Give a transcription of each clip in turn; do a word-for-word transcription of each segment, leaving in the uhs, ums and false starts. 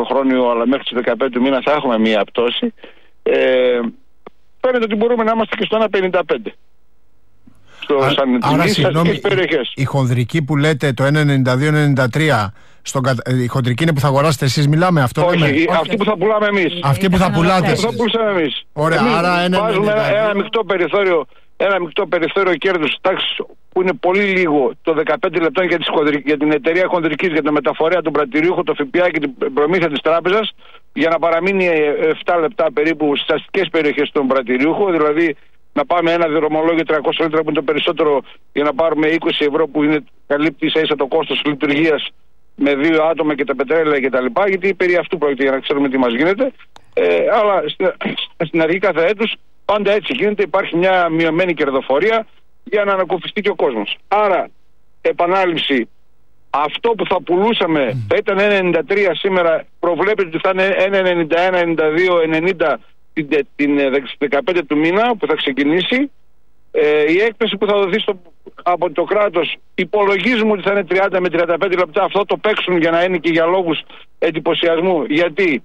μακροχρόνιο, αλλά μέχρι τις δεκαπέντε του μήνα θα έχουμε μία πτώση. Ε, φαίνεται ότι μπορούμε να είμαστε και στο ένα πενήντα πέντε. Στο Α, σαν άρα, συγγνώμη, η, η χονδρική που λέτε το ένα ενενήντα δύο ενενήντα τρία, στον, η χοντρική είναι που θα αγοράσετε εσείς, μιλάμε αυτό? Όχι, λέμε. η, αυτή που θα πουλάμε εμείς. Αυτή που θα πουλάτε εσείς. Αυτή που θα πουλάμε εμείς. Ωραία, εμείς άρα ένα, βάζουμε ένα, ένα μεικτό περιθώριο, ένα μεικτό περιθώριο κέρδους τάξης που είναι πολύ λίγο, το δεκαπέντε λεπτών για, τις, για την εταιρεία χονδρικής, για τη μεταφορέα, τον πρατηριούχο, το ΦΠΑ και την προμήθεια της τράπεζας, για να παραμείνει επτά λεπτά περίπου στις αστικές περιοχές των πρατηριούχων, δηλαδή να πάμε ένα δρομολόγιο τριακόσια λίτρα που είναι το περισσότερο, για να πάρουμε είκοσι ευρώ που είναι, καλύπτει ίσα ίσα το κόστος λειτουργίας με δύο άτομα και τα πετρέλαια κτλ. Γιατί περί αυτού πρόκειται, για να ξέρουμε τι μας γίνεται. Ε, αλλά στην, στην αρχή κάθε έτους πάντα έτσι γίνεται, υπάρχει μια μειωμένη κερδοφορία για να ανακουφιστεί και ο κόσμος. Άρα, επανάληψη, αυτό που θα πουλούσαμε θα ήταν ένα ενενήντα τρία, σήμερα προβλέπεται ότι θα είναι ένα ενενήντα ένα ενενήντα δύο ενενήντα την, την δεκαπέντε του μήνα που θα ξεκινήσει. Ε, η έκπτωση που θα δοθεί στο, από το κράτος υπολογίζουμε ότι θα είναι τριάντα με τριάντα πέντε λεπτά. Αυτό το παίξουν για να είναι και για λόγους εντυπωσιασμού, γιατί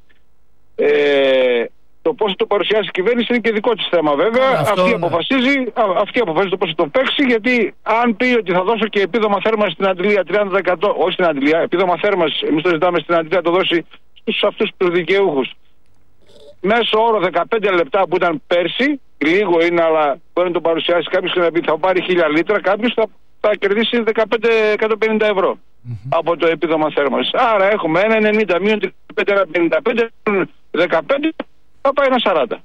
ε, το πώς το παρουσιάσει η κυβέρνηση είναι και δικό της θέμα βέβαια. Αυτό, αυτή, ναι. αποφασίζει, α, αυτή αποφασίζει το πώς θα το παίξει, γιατί αν πει ότι θα δώσω και επίδομα θέρμανσης στην Αντιλία τριάντα τοις εκατό, όχι στην Αντιλία, επίδομα θέρμανσης, εμείς το ζητάμε στην Αντιλία, το δώσει στους αυτούς τους δικαιούχους. Μέσω όρο δεκαπέντε λεπτά που ήταν πέρσι, λίγο είναι, αλλά μπορεί να το παρουσιάσει κάποιος και να πει θα πάρει χίλια λίτρα, κάποιος θα, θα κερδίσει δεκαπέντε εκατόν πενήντα ευρώ mm-hmm. από το επίδομα θέρμανσης. Άρα έχουμε ένα ενενήντα μείον τριάντα πενήντα πέντε, δεκαπέντε θα πάει ένα σαράντα.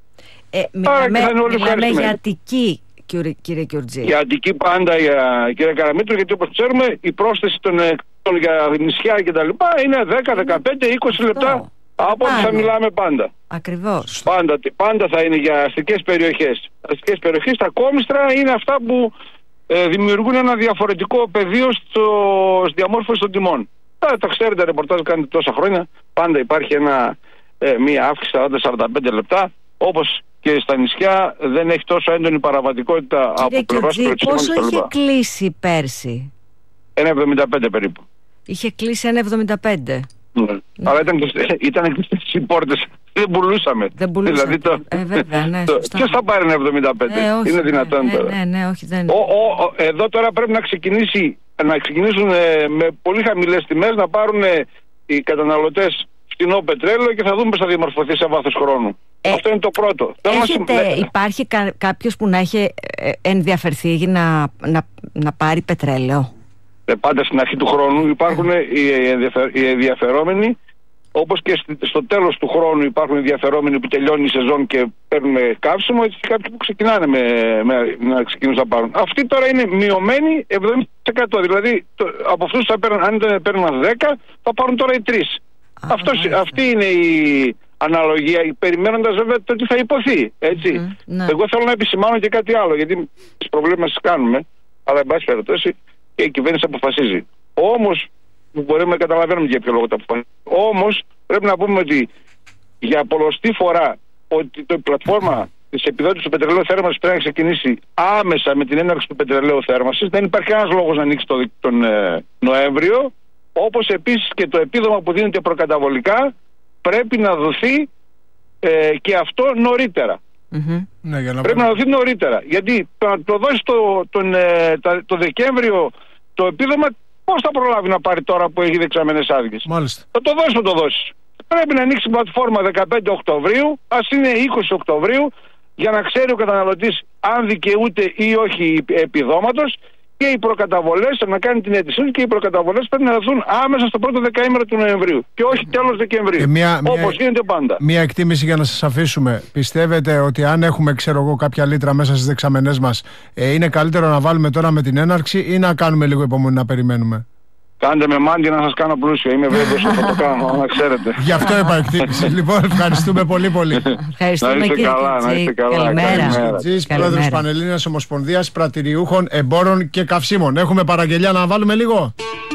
Ε, μιλάμε μιλάμε για Αττική, κύριε, κύριε Κιουρτζή. Για Αττική πάντα, για, κύριε Καραμήτρου, γιατί όπως ξέρουμε η πρόσθεση των, των για νησιά και τα λοιπά είναι δέκα, δεκαπέντε, είκοσι λεπτά από ό,τι θα μιλάμε πάντα. Ακριβώς. Πάντα, πάντα θα είναι για αστικές περιοχές. Αστικές περιοχές, τα κόμιστρα είναι αυτά που ε, δημιουργούν ένα διαφορετικό πεδίο στο, στη διαμόρφωση των τιμών. Τα, τα ξέρετε, ρεπορτάζ κάνετε τόσα χρόνια. Πάντα υπάρχει ένα, ε, μία αύξηση σαράντα με σαράντα πέντε λεπτά. Όπως και στα νησιά δεν έχει τόσο έντονη παραβατικότητα. Κύριε από πλευράς προεξηγών. Πόσο είχε κλείσει πέρσι? ένα εβδομήντα πέντε περίπου. Είχε κλείσει ένα εβδομήντα πέντε. Ναι. Ναι. Αλλά ήταν, ήταν κλειστές οι πόρτες. Δεν πουλούσαμε. Δεν πουλούσαμε. Δηλαδή το, ε, βέβαια, ναι, ποιος θα πάρει ένα εβδομήντα πέντε? Ε, όχι, είναι δυνατόν ναι, τώρα? Ναι, ναι, όχι, δεν... ο, ο, ο, εδώ τώρα πρέπει να ξεκινήσει να ξεκινήσουν ε, με πολύ χαμηλές τιμές να πάρουν ε, οι καταναλωτές φτηνό πετρέλαιο και θα δούμε πώς θα διαμορφωθεί σε βάθος χρόνου. Ε, Αυτό είναι το πρώτο. Έχετε, ναι. Υπάρχει κα, κάποιος που να έχει ε, ενδιαφερθεί να, να, να πάρει πετρέλαιο? Ε, πάντα στην αρχή του χρόνου υπάρχουν οι, ενδιαφερ, οι ενδιαφερόμενοι, όπως και στο τέλος του χρόνου υπάρχουν ενδιαφερόμενοι που τελειώνει η σεζόν και παίρνουν καύσιμο, έτσι και κάποιοι που ξεκινάνε με, με, να ξεκινούν να πάρουν. Αυτοί τώρα είναι μειωμένοι εβδομήντα τοις εκατό. Δηλαδή το, από αυτούς θα παίρνουν, αν δεν παίρνουν δέκα, θα πάρουν τώρα οι τρεις. Αυτή είναι η αναλογία, περιμένοντας βέβαια το τι θα υποθεί. Έτσι. Mm, ναι. Εγώ θέλω να επισημάνω και κάτι άλλο, γιατί τις προβλέψεις κάνουμε, αλλά εν πάση περιπτώσει και η κυβέρνηση αποφασίζει. Όμως, μπορούμε να καταλαβαίνουμε για ποιο λόγο τα αποφασίζει. Όμως, πρέπει να πούμε ότι για πολλοστή φορά ότι η πλατφόρμα της επιδότησης του πετρελαίου θέρμανσης πρέπει να ξεκινήσει άμεσα με την έναρξη του πετρελαίου θέρμανσης. Δεν υπάρχει κανένας λόγος να ανοίξει τον, τον ε, Νοέμβριο. Όπως επίσης και το επίδομα που δίνεται προκαταβολικά πρέπει να δοθεί ε, και αυτό νωρίτερα. Mm-hmm. Ναι, για να πρέπει να δοθεί νωρίτερα. Γιατί το να το δώσει το, τον, ε, το, το Δεκέμβριο το επίδομα, πώς θα προλάβει να πάρει τώρα που έχει δεξαμενές άδειες? Μάλιστα. Θα το δώσει, θα το δώσει. Πρέπει να ανοίξει πλατφόρμα δεκαπέντε Οκτωβρίου, ας είναι είκοσι Οκτωβρίου, για να ξέρει ο καταναλωτής αν δικαιούται ή όχι επιδόματος. Και οι προκαταβολές, να κάνει την αίτησή και οι προκαταβολές πρέπει να δοθούν άμεσα στο πρώτο δεκαήμερο του Νοεμβρίου και όχι τέλος Δεκεμβρίου. Μια, όπως γίνεται πάντα. Μία εκτίμηση για να σας αφήσουμε. Πιστεύετε ότι αν έχουμε, ξέρω εγώ, κάποια λίτρα μέσα στις δεξαμενές μας, ε, είναι καλύτερο να βάλουμε τώρα με την έναρξη ή να κάνουμε λίγο υπομονή να περιμένουμε? Κάντε με μάντι να σας κάνω πλούσιο. Είμαι βέβαιος ότι θα το κάνω, να ξέρετε. Γι' αυτό είπα εκτίμηση. Λοιπόν, ευχαριστούμε πολύ πολύ. Ευχαριστούμε, να είστε καλά, να είστε καλά. Καλημέρα. Τζις, πρόεδρος Πανελλήνιας Ομοσπονδίας Πρατηριούχων Εμπόρων και Καυσίμων. Έχουμε παραγγελιά να βάλουμε λίγο?